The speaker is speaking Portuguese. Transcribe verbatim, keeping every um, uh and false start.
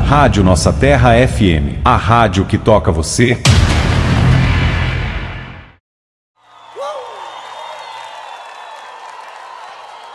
Rádio Nossa Terra F M, a rádio que toca você.